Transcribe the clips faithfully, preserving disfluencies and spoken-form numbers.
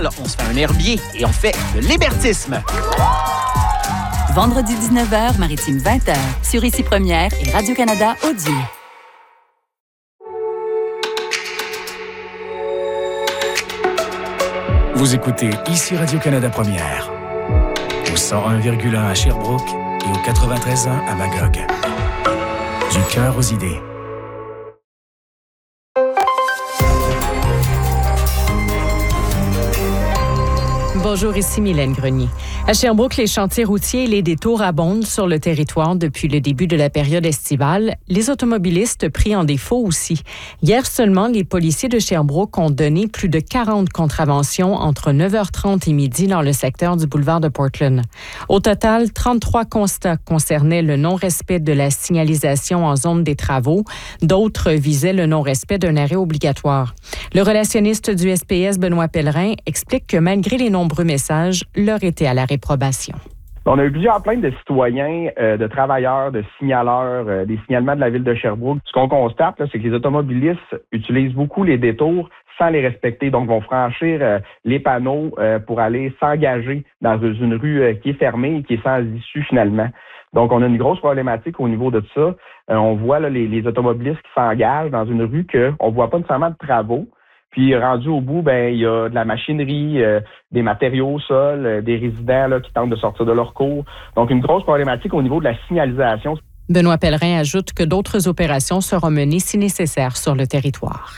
On se fait un herbier et on fait de l'hébertisme. Vendredi dix-neuf heures, Maritime vingt heures, sur Ici Première et Radio-Canada Audio. Vous écoutez Ici Radio-Canada Première, au cent un virgule un à Sherbrooke et au quatre-vingt-treize virgule un à Magog. Du cœur aux idées. Bonjour, ici Mylène Grenier. À Sherbrooke, les chantiers routiers et les détours abondent sur le territoire depuis le début de la période estivale. Les automobilistes pris en défaut aussi. Hier seulement, les policiers de Sherbrooke ont donné plus de quarante contraventions entre neuf heures trente et midi dans le secteur du boulevard de Portland. Au total, trente-trois constats concernaient le non-respect de la signalisation en zone des travaux. D'autres visaient le non-respect d'un arrêt obligatoire. Le relationniste du S P S, Benoît Pellerin, explique que malgré les nombreux messages, l'heure était à la réprobation. On a eu plusieurs plaintes de citoyens, euh, de travailleurs, de signaleurs, euh, des signalements de la ville de Sherbrooke. Ce qu'on constate, là, c'est que les automobilistes utilisent beaucoup les détours sans les respecter. Donc, vont franchir euh, les panneaux euh, pour aller s'engager dans une rue euh, qui est fermée et qui est sans issue finalement. Donc, on a une grosse problématique au niveau de ça. Euh, on voit là, les, les automobilistes qui s'engagent dans une rue qu'on ne voit pas nécessairement de travaux. Puis rendu au bout, ben il y a de la machinerie, euh, des matériaux au sol, euh, des résidents là, qui tentent de sortir de leur cours. Donc, une grosse problématique au niveau de la signalisation. Benoît Pellerin ajoute que d'autres opérations seront menées si nécessaire sur le territoire.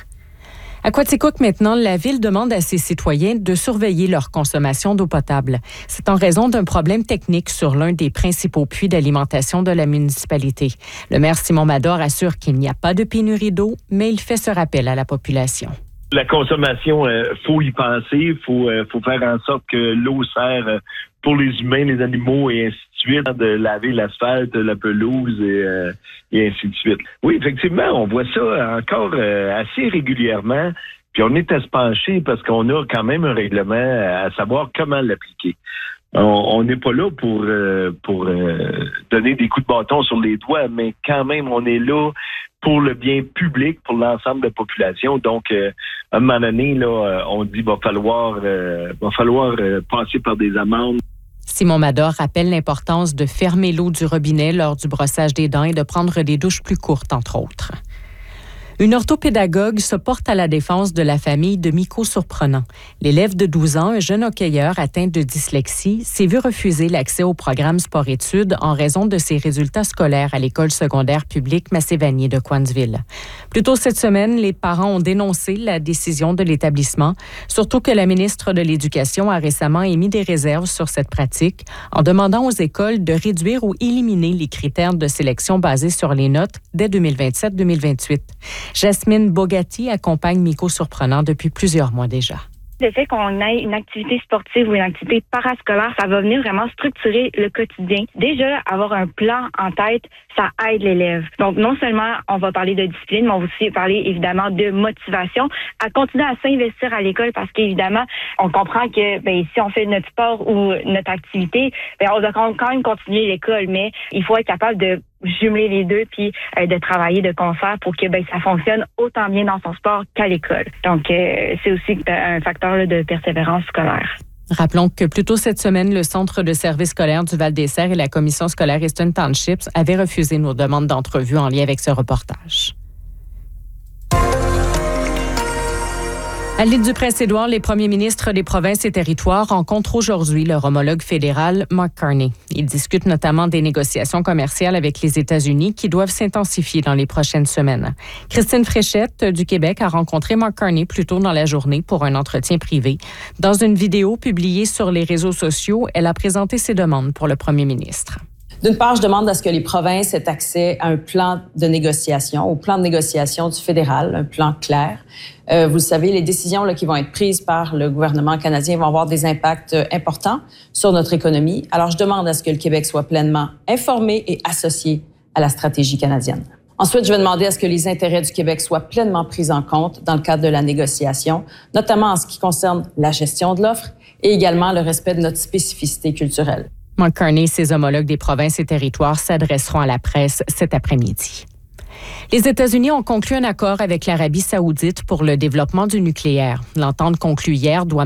À Quaticook, maintenant, la Ville demande à ses citoyens de surveiller leur consommation d'eau potable. C'est en raison d'un problème technique sur l'un des principaux puits d'alimentation de la municipalité. Le maire Simon Mador assure qu'il n'y a pas de pénurie d'eau, mais il fait ce rappel à la population. La consommation, euh, faut y penser, faut euh, faut faire en sorte que l'eau sert euh, pour les humains, les animaux et ainsi de suite, de laver l'asphalte, la pelouse et, euh, et ainsi de suite. Oui, effectivement, on voit ça encore euh, assez régulièrement, puis on est à se pencher parce qu'on a quand même un règlement à savoir comment l'appliquer. On n'est pas là pour euh, pour euh, donner des coups de bâton sur les doigts, mais quand même, on est là pour le bien public, pour l'ensemble de la population. Donc, euh, à un moment donné, là, on dit va falloir euh, va falloir euh, passer par des amendes. Simon Mador rappelle l'importance de fermer l'eau du robinet lors du brossage des dents et de prendre des douches plus courtes, entre autres. Une orthopédagogue se porte à la défense de la famille de Miko Surprenant. L'élève de douze ans, un jeune hockeyeur atteint de dyslexie, s'est vu refuser l'accès au programme sport-études en raison de ses résultats scolaires à l'école secondaire publique Massé-Vanier de Cowansville. Plus tôt cette semaine, les parents ont dénoncé la décision de l'établissement, surtout que la ministre de l'Éducation a récemment émis des réserves sur cette pratique en demandant aux écoles de réduire ou éliminer les critères de sélection basés sur les notes dès deux mille vingt-sept deux mille vingt-huit. Jasmine Bogatti accompagne Miko Surprenant depuis plusieurs mois déjà. Le fait qu'on ait une activité sportive ou une activité parascolaire, ça va venir vraiment structurer le quotidien. Déjà, avoir un plan en tête, ça aide l'élève. Donc, non seulement on va parler de discipline, mais on va aussi parler évidemment de motivation, à continuer à s'investir à l'école parce qu'évidemment, on comprend que ben, si on fait notre sport ou notre activité, ben, on doit quand même continuer l'école, mais il faut être capable de jumeler les deux puis euh, de travailler de concert pour que ben, ça fonctionne autant bien dans son sport qu'à l'école. Donc, euh, c'est aussi un facteur là, de persévérance scolaire. Rappelons que plus tôt cette semaine, le Centre de services scolaires du Val-des-Serres et la Commission scolaire Eastern Townships avaient refusé nos demandes d'entrevue en lien avec ce reportage. À l'île du Prince-Édouard, les premiers ministres des provinces et territoires rencontrent aujourd'hui leur homologue fédéral, Mark Carney. Ils discutent notamment des négociations commerciales avec les États-Unis qui doivent s'intensifier dans les prochaines semaines. Christine Fréchette du Québec a rencontré Mark Carney plus tôt dans la journée pour un entretien privé. Dans une vidéo publiée sur les réseaux sociaux, elle a présenté ses demandes pour le premier ministre. D'une part, je demande à ce que les provinces aient accès à un plan de négociation, au plan de négociation du fédéral, un plan clair. Euh, vous le savez, les décisions là, qui vont être prises par le gouvernement canadien vont avoir des impacts euh, importants sur notre économie. Alors, je demande à ce que le Québec soit pleinement informé et associé à la stratégie canadienne. Ensuite, je vais demander à ce que les intérêts du Québec soient pleinement pris en compte dans le cadre de la négociation, notamment en ce qui concerne la gestion de l'offre et également le respect de notre spécificité culturelle. Mark Carney et ses homologues des provinces et territoires s'adresseront à la presse cet après-midi. Les États-Unis ont conclu un accord avec l'Arabie saoudite pour le développement du nucléaire. L'entente conclue hier doit